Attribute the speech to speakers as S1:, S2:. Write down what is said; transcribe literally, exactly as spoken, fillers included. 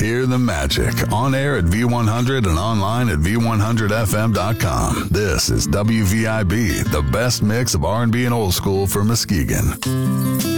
S1: Hear the magic on air at V one hundred and online at V one hundred F M dot com. This is W V I B, the best mix of R and B and old school for Muskegon.